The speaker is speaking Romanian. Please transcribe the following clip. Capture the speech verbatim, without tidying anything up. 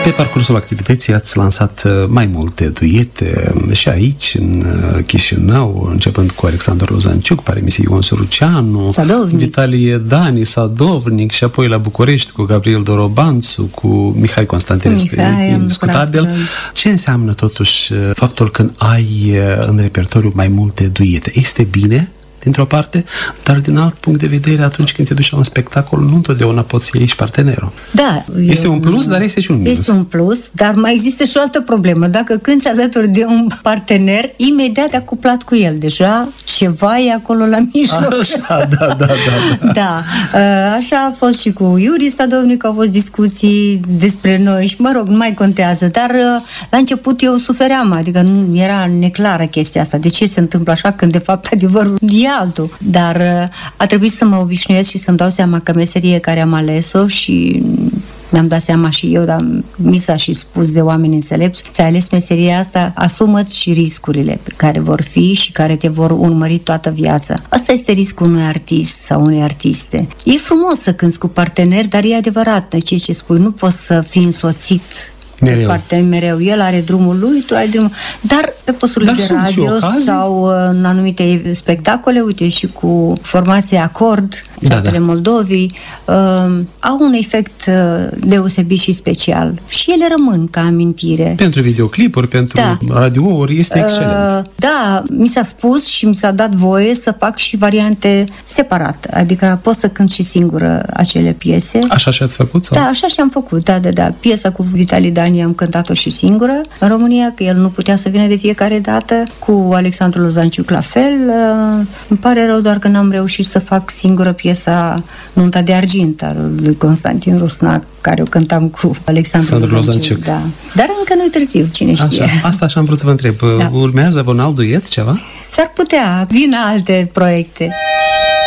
Pe parcursul activității ați lansat mai multe duete și aici, în Chișinău, începând cu Alexandru Lozanciuc, Paremisie Ion Suruceanu, Sadovnic. Vitalie Dani, Sadovnic, și apoi la București cu Gabriel Dorobanțu, cu Mihai Constantinescu, indiscutabil. Ce înseamnă totuși faptul că ai în repertoriu mai multe duete? Este bine, dintr-o parte, dar din alt punct de vedere, atunci când te duci la un spectacol, nu întotdeauna poți să iei și partenerul. Da. Este un plus, dar este și un minus. Este un plus, dar mai există și o altă problemă. Dacă cânti alături de un partener, imediat te-a cuplat cu el. Deja ceva e acolo la mijloc. Așa, da, da, da. Da, da. Așa a fost și cu Iuri Sadovnic, au fost discuții despre noi și, mă rog, nu mai contează, dar la început eu sufeream, adică nu era neclară chestia asta. De ce se întâmplă așa când, de fapt, adevărul e altul. Dar a trebuit să mă obișnuiesc și să-mi dau seama că meserie care am ales-o și mi-am dat seama și eu, dar mi s-a și spus de oameni înțelepți, ți-ai ales meseria asta, asumă-ți și riscurile care vor fi și care te vor urmări toată viața. Asta este riscul unui artist sau unei artiste. E frumos să cânți cu parteneri, dar e adevărat, ceea ce spui, nu poți să fii însoțit mereu. Partener mereu. El are drumul lui, tu ai drumul. Dar pe posturile de radio sau în anumite spectacole, uite, și cu formația Acord, da, Satele da. Moldovii, uh, au un efect uh, deosebit și special. Și ele rămân ca amintire. Pentru videoclipuri, pentru da. radiouri, este excelent. Uh, da, mi s-a spus și mi s-a dat voie să fac și variante separate. Adică pot să cânt și singură acele piese. Așa și ați făcut? Sau? Da, așa și am făcut, da, da, da. Piesa cu Vitalie Dani am cântat-o și singură în România, că el nu putea să vină de fiecare dată. Cu Alexandru Lozanciuc la fel. Uh, îmi pare rău doar că n-am reușit să fac singură piesa Nunta de Argint al lui Constantin Rusnac, care o cântam cu Alexandru Lozanciuc. Da. Dar încă nu-i târziu, cine știe. Așa, asta așa am vrut să vă întreb. Da. Urmează un alt duet, ceva? S-ar putea, vin alte proiecte.